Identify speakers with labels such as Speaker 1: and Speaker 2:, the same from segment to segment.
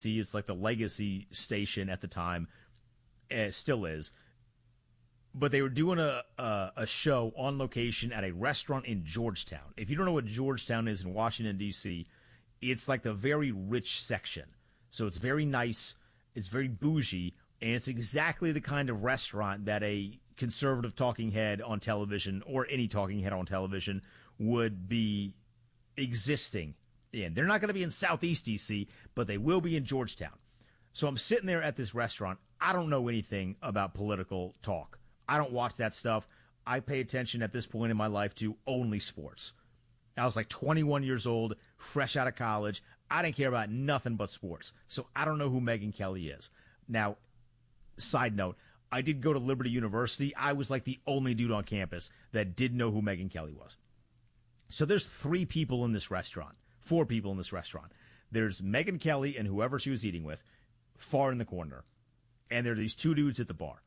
Speaker 1: It's like the legacy station at the time. It still is. But they were doing a show on location at a restaurant in Georgetown. If you don't know what Georgetown is in Washington, D.C., it's like the very rich section. So it's very nice, it's very bougie, and it's exactly the kind of restaurant that a conservative talking head on television or any talking head on television would be existing in. They're not going to be in Southeast D.C., but they will be in Georgetown. So I'm sitting there at this restaurant. I don't know anything about political talk. I don't watch that stuff. I pay attention at this point in my life to only sports. I was like 21 years old, fresh out of college. I didn't care about nothing but sports. So I don't know who Megyn Kelly is. Now, side note, I did go to Liberty University. I was like the only dude on campus that didn't know who Megyn Kelly was. So there's 3 people in this restaurant, 4 people in this restaurant. There's Megyn Kelly and whoever she was eating with, far in the corner. And there are these 2 dudes at the bar.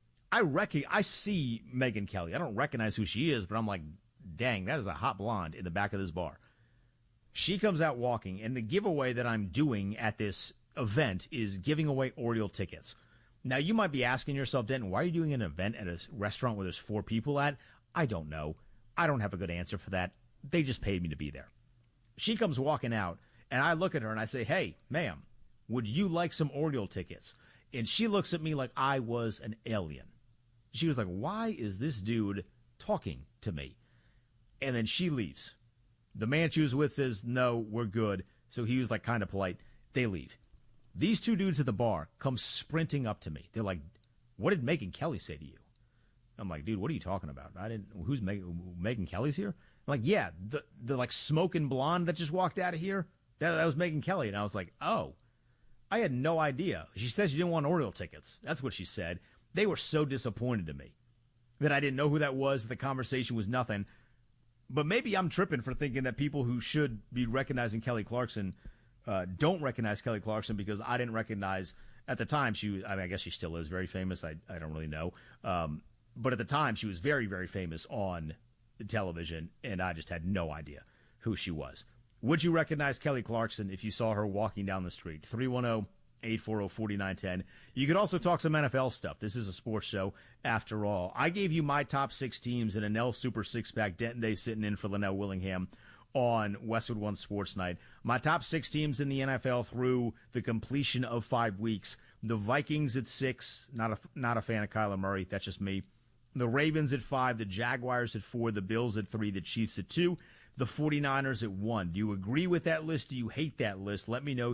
Speaker 1: I see Megyn Kelly. I don't recognize who she is, but I'm like, dang, that is a hot blonde in the back of this bar. She comes out walking, and the giveaway that I'm doing at this event is giving away Oriole tickets. Now, you might be asking yourself, Denton, why are you doing an event at a restaurant where there's 4 people at? I don't know. I don't have a good answer for that. They just paid me to be there. She comes walking out, and I look at her and I say, hey, ma'am, would you like some Oriole tickets? And she looks at me like I was an alien. She was like, why is this dude talking to me? And then she leaves. The man she was with says, no, we're good. So he was like kind of polite. They leave. These 2 dudes at the bar come sprinting up to me. They're like, what did Megyn Kelly say to you? I'm like, dude, what are you talking about? Who's Megyn Kelly's here? I'm like, yeah, the like smoking blonde that just walked out of here. That was Megyn Kelly. And I was like, oh, I had no idea. She said she didn't want Oriole tickets. That's what she said. They were so disappointed in me that I didn't know who that was. The conversation was nothing. But maybe I'm tripping for thinking that people who should be recognizing Kelly Clarkson don't recognize Kelly Clarkson because I didn't recognize at the time I guess she still is very famous. I don't really know. But at the time she was very, very famous on television, and I just had no idea who she was. Would you recognize Kelly Clarkson if you saw her walking down the street? 310-840-4910. You could also talk some NFL stuff. This is a sports show after all. I gave you my top 6 teams in a Nell Super Six-Pack. Denton Day sitting in for Linnell Willingham on Westwood One Sports Night. My top 6 teams in the NFL through the completion of 5 weeks. The Vikings at 6. Not a fan of Kyler Murray. That's just me. The Ravens at 5. The Jaguars at 4. The Bills at 3. The Chiefs at 2. The 49ers at 1. Do you agree with that list? Do you hate that list? Let me know.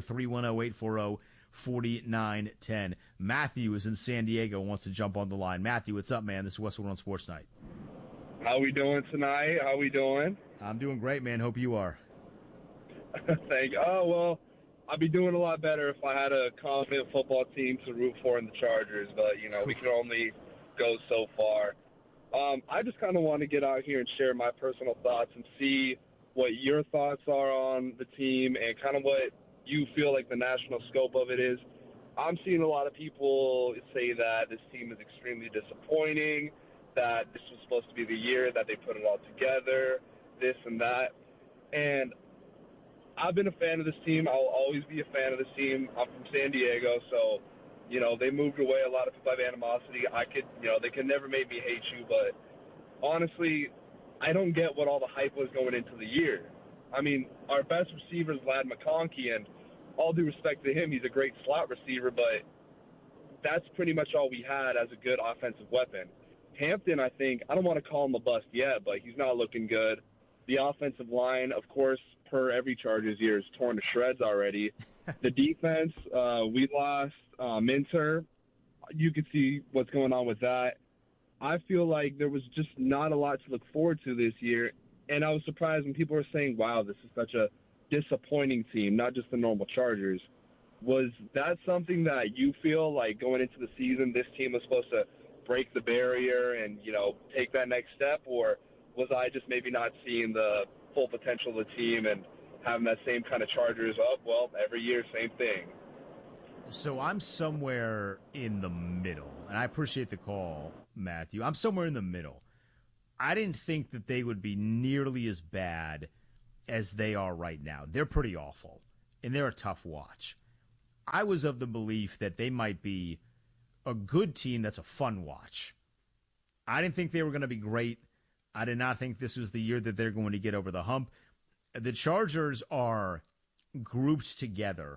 Speaker 1: 310-840-4910. Matthew is in San Diego, wants to jump on the line. Matthew, what's up, man? This is Westwood on Sports Night.
Speaker 2: How we doing tonight? How we doing?
Speaker 1: I'm doing great, man. Hope you are.
Speaker 2: Thank you. Oh, well, I'd be doing a lot better if I had a confident football team to root for in the Chargers, but, we can only go so far. I just kind of want to get out here and share my personal thoughts and see what your thoughts are on the team and kind of what you feel like the national scope of it is. I'm seeing a lot of people say that this team is extremely disappointing, that this was supposed to be the year that they put it all together, this and that. And I've been a fan of this team. I'll always be a fan of this team. I'm from San Diego, so they moved away. A lot of people have animosity. They could never make me hate you, but honestly, I don't get what all the hype was going into the year. I mean, our best receiver is Ladd McConkey, and all due respect to him, he's a great slot receiver, but that's pretty much all we had as a good offensive weapon. Hampton, I think, I don't want to call him a bust yet, but he's not looking good. The offensive line, of course, per every Chargers year, is torn to shreds already. The defense, we lost Minter. You could see what's going on with that. I feel like there was just not a lot to look forward to this year, and I was surprised when people were saying, wow, this is such a disappointing team, not just the normal Chargers. Was that something that you feel like going into the season, this team was supposed to break the barrier and, take that next step, or was I just maybe not seeing the full potential of the team and having that same kind of Chargers every year, same thing?
Speaker 1: So I'm somewhere in the middle, and I appreciate the call, Matthew. I'm somewhere in the middle. I didn't think that they would be nearly as bad as they are right now. They're pretty awful, and they're a tough watch. I was of the belief that they might be a good team that's a fun watch. I didn't think they were going to be great. I did not think this was the year that they're going to get over the hump. The Chargers are grouped together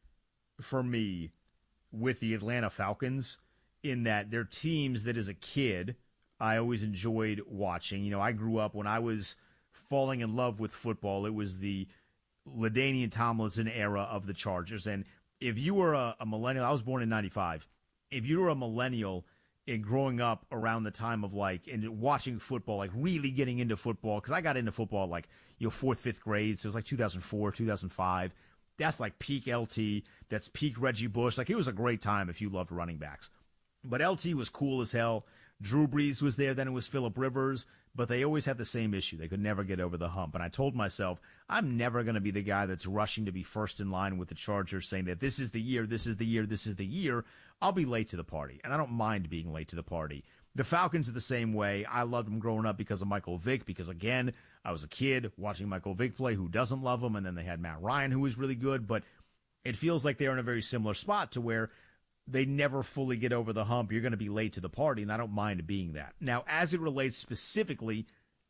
Speaker 1: for me with the Atlanta Falcons in that they're teams that as a kid I always enjoyed watching. You know, I grew up when I was falling in love with football. It was the LaDainian Tomlinson era of the Chargers. And if you were a millennial, I was born in 95. If you were a millennial and growing up around the time of and watching football, really getting into football, because I got into football fourth, fifth grade. So it was 2004, 2005. That's peak LT. That's peak Reggie Bush. It was a great time if you loved running backs. But LT was cool as hell. Drew Brees was there. Then it was Phillip Rivers. But they always had the same issue. They could never get over the hump. And I told myself, I'm never going to be the guy that's rushing to be first in line with the Chargers saying that this is the year, this is the year, this is the year. I'll be late to the party. And I don't mind being late to the party. The Falcons are the same way. I loved them growing up because of Michael Vick, because, again, I was a kid watching Michael Vick play. Who doesn't love him? And then they had Matt Ryan, who was really good. But it feels like they're in a very similar spot to where they never fully get over the hump. You're going to be late to the party, and I don't mind being that. Now, as it relates specifically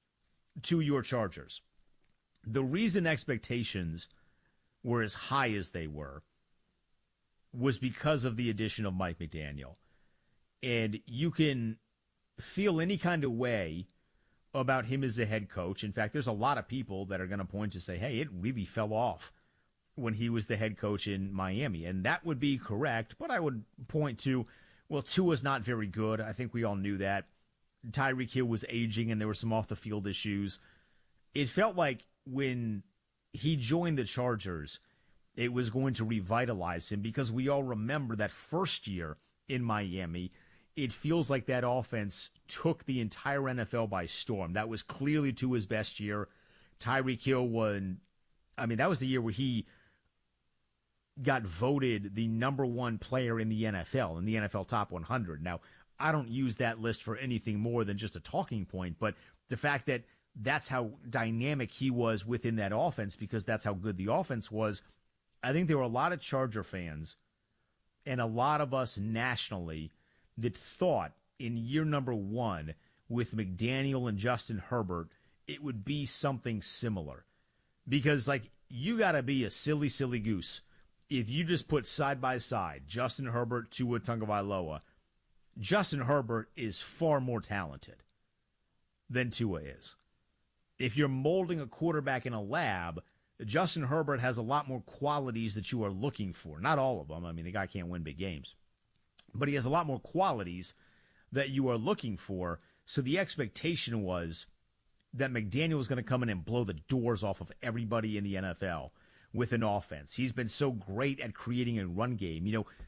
Speaker 1: to your Chargers, the reason expectations were as high as they were was because of the addition of Mike McDaniel. And you can feel any kind of way about him as a head coach. In fact, there's a lot of people that are going to point to say, hey, it really fell off when he was the head coach in Miami. And that would be correct, but I would point to, well, Tua's not very good. I think we all knew that. Tyreek Hill was aging, and there were some off-the-field issues. It felt like when he joined the Chargers, it was going to revitalize him because we all remember that first year in Miami. It feels like that offense took the entire NFL by storm. That was clearly Tua's best year. Tyreek Hill that was the year where he got voted the number one player in the NFL Top 100. Now, I don't use that list for anything more than just a talking point, but the fact that that's how dynamic he was within that offense, because that's how good the offense was, I think there were a lot of Charger fans and a lot of us nationally that thought in year number one with McDaniel and Justin Herbert, it would be something similar. Because, you got to be a silly, silly goose if you just put side by side Justin Herbert, Tua Tagovailoa. Justin Herbert is far more talented than Tua is. If you're molding a quarterback in a lab, Justin Herbert has a lot more qualities that you are looking for. Not all of them. The guy can't win big games. But he has a lot more qualities that you are looking for. So the expectation was that McDaniel was going to come in and blow the doors off of everybody in the NFL with an offense. He's been so great at creating a run game.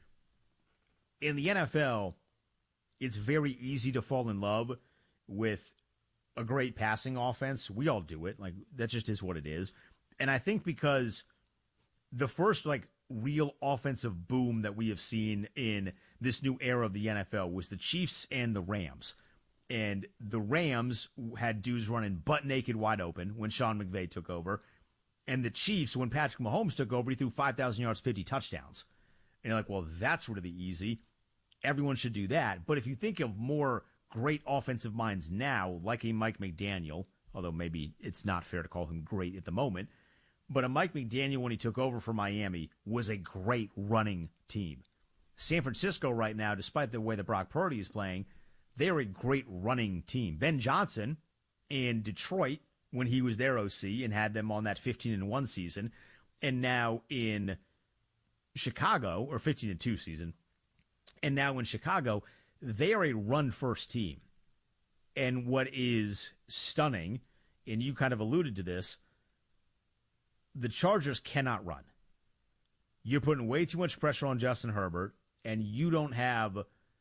Speaker 1: In the NFL, it's very easy to fall in love with a great passing offense. We all do it. That just is what it is. And I think because the first, real offensive boom that we have seen in this new era of the NFL was the Chiefs and the Rams. And the Rams had dudes running butt naked wide open when Sean McVay took over. And the Chiefs, when Patrick Mahomes took over, he threw 5,000 yards, 50 touchdowns. And you're like, well, that's really easy. Everyone should do that. But if you think of more great offensive minds now, like a Mike McDaniel, although maybe it's not fair to call him great at the moment, but a Mike McDaniel, when he took over for Miami, was a great running team. San Francisco right now, despite the way that Brock Purdy is playing, they're a great running team. Ben Johnson in Detroit, when he was their OC and had them on that 15-1 season, and now in Chicago, or 15-2 season, and now in Chicago, they are a run-first team. And what is stunning, and you kind of alluded to this, the Chargers cannot run. You're putting way too much pressure on Justin Herbert, and you don't have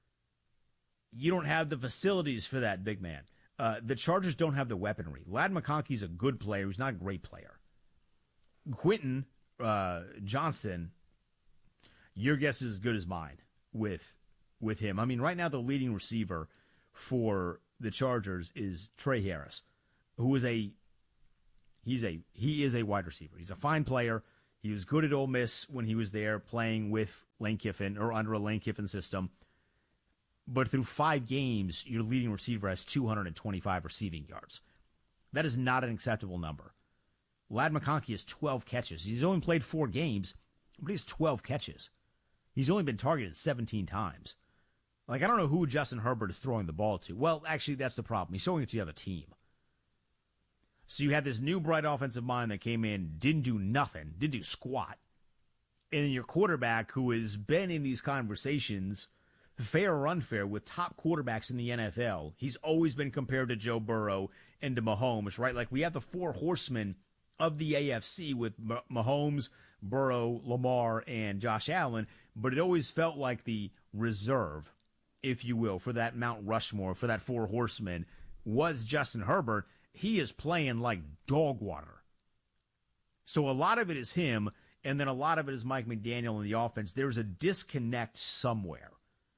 Speaker 1: the facilities for that big man. The Chargers don't have the weaponry. Ladd McConkey's a good player. He's not a great player. Quentin Johnston, your guess is as good as mine with him. Right now the leading receiver for the Chargers is Trey Harris, who is he is a wide receiver. He's a fine player. He was good at Ole Miss when he was there playing with Lane Kiffin or under a Lane Kiffin system. But through 5 games, your leading receiver has 225 receiving yards. That is not an acceptable number. Ladd McConkey has 12 catches. He's only played 4 games, but he has 12 catches. He's only been targeted 17 times. Like, I don't know who Justin Herbert is throwing the ball to. Well, actually, that's the problem. He's throwing it to the other team. So you had this new bright offensive mind that came in, didn't do nothing, didn't do squat. And then your quarterback, who has been in these conversations, fair or unfair, with top quarterbacks in the NFL, he's always been compared to Joe Burrow and to Mahomes, right? Like, we have the 4 horsemen of the AFC with Mahomes, Burrow, Lamar, and Josh Allen, but it always felt like the reserve, if you will, for that Mount Rushmore, for that 4 horsemen, was Justin Herbert. He is playing like dog water. So a lot of it is him, and then a lot of it is Mike McDaniel in the offense. There's a disconnect somewhere.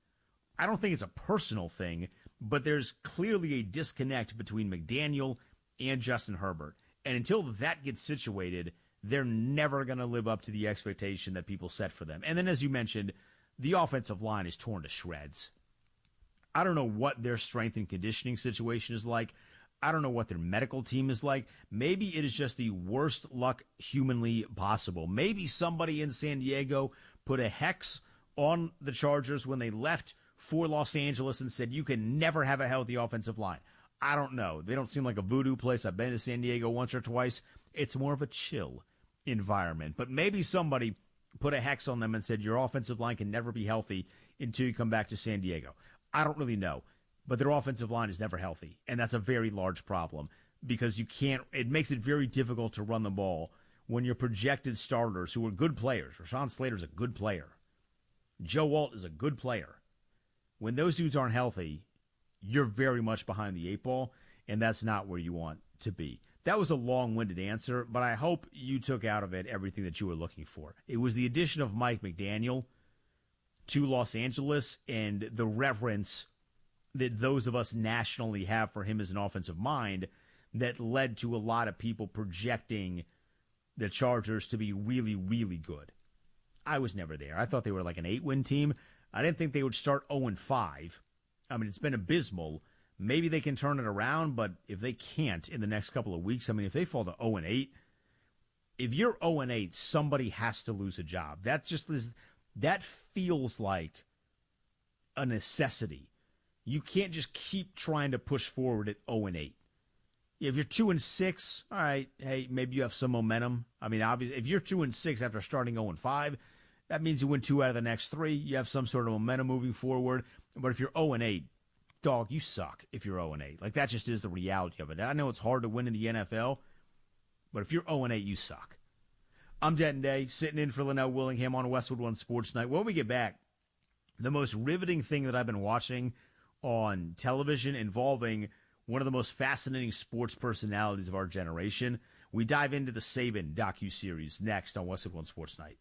Speaker 1: I don't think it's a personal thing, but there's clearly a disconnect between McDaniel and Justin Herbert. And until that gets situated, they're never going to live up to the expectation that people set for them. And then, as you mentioned, the offensive line is torn to shreds. I don't know what their strength and conditioning situation is like. I don't know what their medical team is like. Maybe it is just the worst luck humanly possible. Maybe somebody in San Diego put a hex on the Chargers when they left for Los Angeles and said, you can never have a healthy offensive line. I don't know. They don't seem like a voodoo place. I've been to San Diego once or twice. It's more of a chill environment. But maybe somebody put a hex on them and said, your offensive line can never be healthy until you come back to San Diego. I don't really know. But their offensive line is never healthy, and that's a very large problem because it makes it very difficult to run the ball when your projected starters, who are good players, Rashawn Slater's a good player, Joe Alt is a good player. When those dudes aren't healthy, you're very much behind the 8 ball, and that's not where you want to be. That was a long-winded answer, but I hope you took out of it everything that you were looking for. It was the addition of Mike McDaniel to Los Angeles and the reverence that those of us nationally have for him as an offensive mind that led to a lot of people projecting the Chargers to be really, really good. I was never there. I thought they were like an 8-win team. I didn't think they would start 0-5. I mean, it's been abysmal. Maybe they can turn it around, but if they can't in the next couple of weeks, I mean, if they fall to 0-8, if you're 0-8, somebody has to lose a job. That feels like a necessity. You can't just keep trying to push forward at 0-8. If you're 2-6, all right, hey, maybe you have some momentum. I mean, obviously, if you're 2-6 after starting 0-5, that means you win 2 out of the next 3. You have some sort of momentum moving forward. But if you're 0-8, dog, you suck if you're 0-8. Like, that just is the reality of it. I know it's hard to win in the NFL, but if you're 0-8, you suck. I'm Denton Day, sitting in for Linnell Willingham on Westwood One Sports Night. When we get back, the most riveting thing that I've been watching on television involving one of the most fascinating sports personalities of our generation. We dive into the Saban docuseries next on Westwood One Sports Night.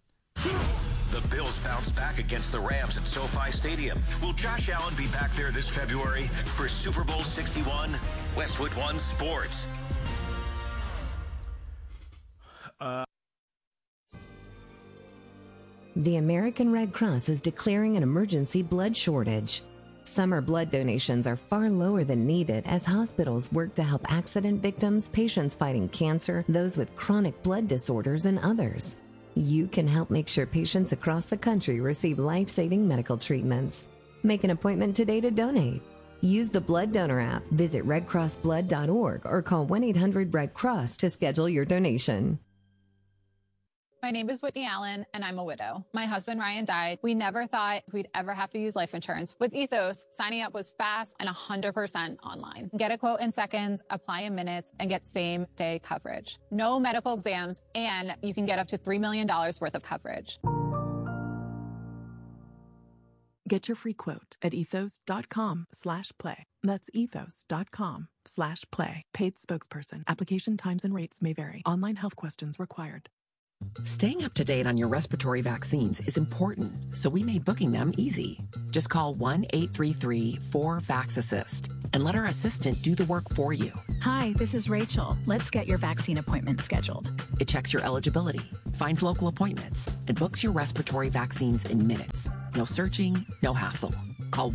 Speaker 3: The Bills bounce back against the Rams at SoFi Stadium. Will Josh Allen be back there this February for Super Bowl 61? Westwood One Sports.
Speaker 4: The American Red Cross is declaring an emergency blood shortage. Summer blood donations are far lower than needed as hospitals work to help accident victims, patients fighting cancer, those with chronic blood disorders, and others. You can help make sure patients across the country receive life-saving medical treatments. Make an appointment today to donate. Use the Blood Donor app, visit redcrossblood.org, or call 1-800-RED-CROSS to schedule your donation.
Speaker 5: My name is Whitney Allen, and I'm a widow. My husband, Ryan, died. We never thought we'd ever have to use life insurance. With Ethos, signing up was fast and 100% online. Get a quote in seconds, apply in minutes, and get same-day coverage. No medical exams, and you can get up to $3 million worth of coverage.
Speaker 6: Get your free quote at ethos.com/play. That's ethos.com/play. Paid spokesperson. Application times and rates may vary. Online health questions required.
Speaker 7: Staying up to date on your respiratory vaccines is important, so we made booking them easy. Just call 1-833-4-VAX-ASSIST. and let our assistant do the work for you.
Speaker 8: Hi, this is Rachel. Let's get your vaccine appointment scheduled.
Speaker 7: It checks your eligibility, finds local appointments, and books your respiratory vaccines in minutes. No searching, no hassle. Call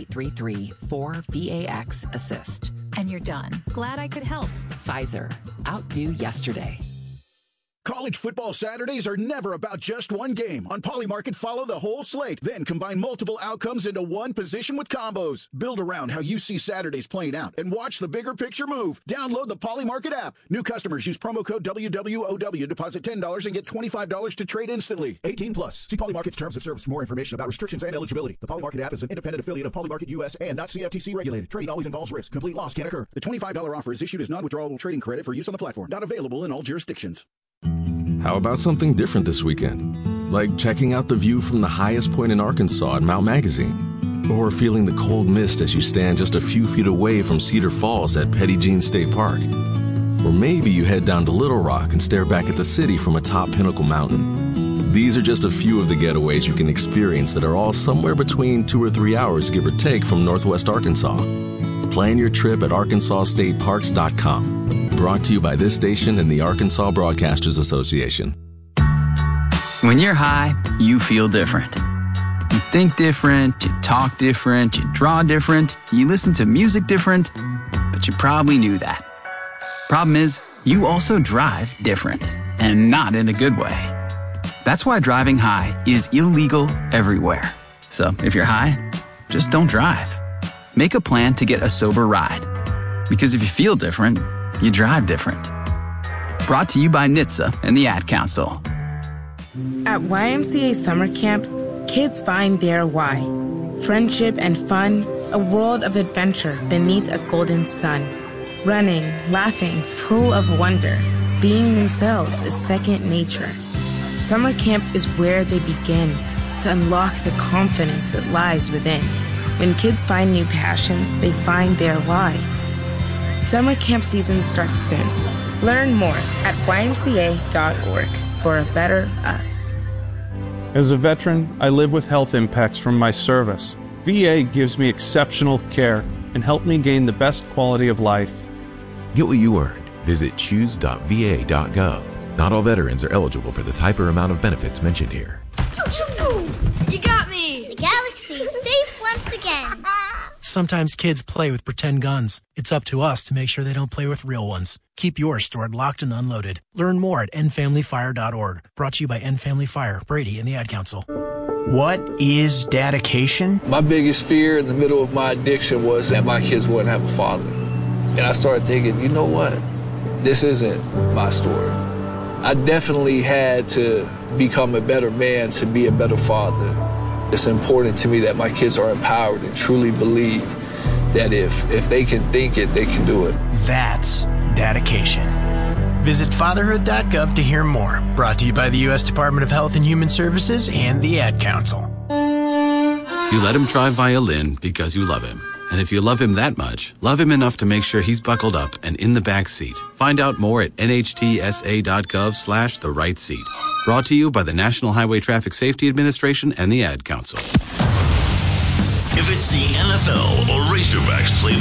Speaker 7: 1-833-4VAX-ASSIST.
Speaker 8: And you're done. Glad I could help.
Speaker 7: Pfizer. Outdo yesterday.
Speaker 9: College football Saturdays are never about just one game. On Polymarket, follow the whole slate, then combine multiple outcomes into one position with combos. Build around how you see Saturdays playing out and watch the bigger picture move. Download the Polymarket app. New customers use promo code WWOW, deposit $10 and get $25 to trade instantly. 18 plus. See Polymarket's terms of service for more information about restrictions and eligibility. The Polymarket app is an independent affiliate of Polymarket US and not CFTC regulated. Trading always involves risk. Complete loss can occur. The $25 offer is issued as non-withdrawable trading credit for use on the platform. Not available in all jurisdictions.
Speaker 10: How about something different this weekend? Like checking out the view from the highest point in Arkansas at Mount Magazine. Or feeling the cold mist as you stand just a few feet away from Cedar Falls at Petty Jean State Park. Or maybe you head down to Little Rock and stare back at the city from atop Pinnacle Mountain. These are just a few of the getaways you can experience that are all somewhere between 2 or 3 hours, give or take, from Northwest Arkansas. Plan your trip at ArkansasStateParks.com. Brought to you by this station and the Arkansas Broadcasters Association.
Speaker 11: When you're high, you feel different. You think different, you talk different, you draw different, you listen to music different, but you probably knew that. Problem is, you also drive different, and not in a good way. That's why driving high is illegal everywhere. So if you're high, just don't drive. Make a plan to get a sober ride. Because if you feel different, you drive different. Brought to you by NHTSA and the Ad Council.
Speaker 12: At YMCA Summer Camp, kids find their why. Friendship and fun, a world of adventure beneath a golden sun. Running, laughing, full of wonder. Being themselves is second nature. Summer camp is where they begin to unlock the confidence that lies within. When kids find new passions, they find their why. Summer camp season starts soon. Learn more at ymca.org for a better us.
Speaker 13: As a veteran, I live with health impacts from my service. VA gives me exceptional care and helped me gain the best quality of life.
Speaker 14: Get what you earned. Visit choose.va.gov. Not all veterans are eligible for the type or amount of benefits mentioned here.
Speaker 15: You got me! The galaxy's safe once again.
Speaker 16: Sometimes kids play with pretend guns. It's up to us to make sure they don't play with real ones. Keep yours stored locked and unloaded. Learn more at endfamilyfire.org. Brought to you by End Family Fire, Brady, and the Ad Council.
Speaker 17: What is dedication?
Speaker 18: My biggest fear in the middle of my addiction was that my kids wouldn't have a father. And I started thinking, you know what? This isn't my story. I definitely had to become a better man to be a better father. It's important to me that my kids are empowered and truly believe that if they can think it, they can do it.
Speaker 17: That's dedication. Visit fatherhood.gov to hear more. Brought to you by the U.S. Department of Health and Human Services and the Ad Council.
Speaker 19: You let him try violin because you love him. And if you love him that much, love him enough to make sure he's buckled up and in the back seat. Find out more at nhtsa.gov/the right seat. Brought to you by the National Highway Traffic Safety Administration and the Ad Council.
Speaker 3: If it's the NFL or Razorbacks play